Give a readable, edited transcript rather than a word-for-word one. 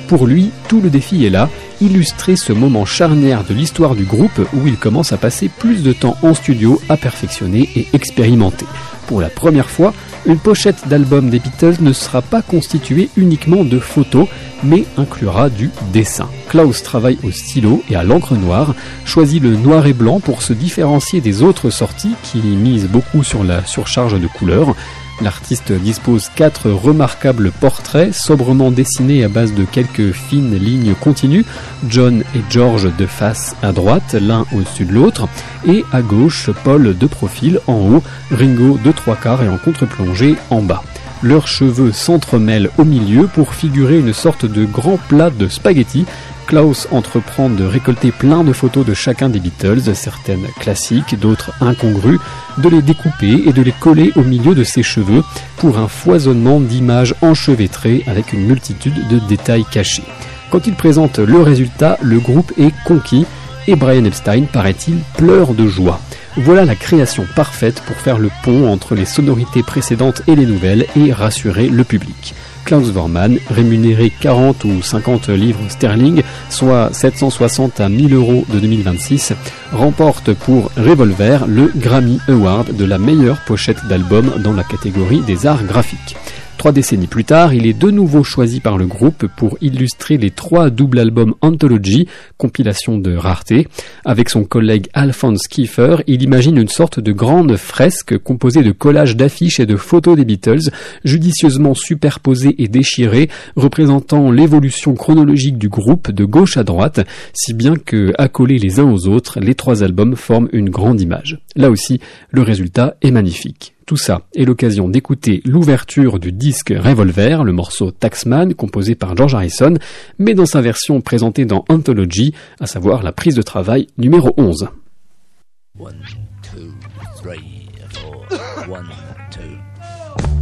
Pour lui, tout le défi est là, illustrer ce moment charnière de l'histoire du groupe où il commence à passer plus de temps en studio à perfectionner et expérimenter. Pour la première fois, une pochette d'album des Beatles ne sera pas constituée uniquement de photos, mais inclura du dessin. Klaus travaille au stylo et à l'encre noire, choisit le noir et blanc pour se différencier des autres sorties qui misent beaucoup sur la surcharge de couleurs. L'artiste dispose 4 remarquables portraits sobrement dessinés à base de quelques fines lignes continues, John et George de face à droite, l'un au-dessus de l'autre, et à gauche, Paul de profil en haut, Ringo de 3/4 et en contre-plongée en bas. Leurs cheveux s'entremêlent au milieu pour figurer une sorte de grand plat de spaghettis. Klaus entreprend de récolter plein de photos de chacun des Beatles, certaines classiques, d'autres incongrues, de les découper et de les coller au milieu de ses cheveux pour un foisonnement d'images enchevêtrées avec une multitude de détails cachés. Quand il présente le résultat, le groupe est conquis et Brian Epstein, paraît-il, pleure de joie. Voilà la création parfaite pour faire le pont entre les sonorités précédentes et les nouvelles et rassurer le public. Klaus Voormann, rémunéré 40 ou 50 livres sterling, soit 760 à 1000 euros de 2026, remporte pour Revolver le Grammy Award de la meilleure pochette d'album dans la catégorie des arts graphiques. 3 décennies plus tard, il est de nouveau choisi par le groupe pour illustrer les 3 doubles albums Anthology, compilation de rareté. Avec son collègue Alphonse Kiefer, il imagine une sorte de grande fresque composée de collages d'affiches et de photos des Beatles, judicieusement superposées et déchirées, représentant l'évolution chronologique du groupe de gauche à droite, si bien que, accolés les uns aux autres, les 3 albums forment une grande image. Là aussi, le résultat est magnifique. Tout ça est l'occasion d'écouter l'ouverture du disque Revolver, le morceau Taxman, composé par George Harrison, mais dans sa version présentée dans Anthology, à savoir la prise de travail numéro 11. 1, 2, 3, 4, 1, 2.